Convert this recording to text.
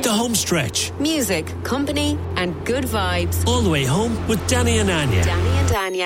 the home stretch. Music, company, and good vibes. All the way home with Danny and Anya. Danny and Anya.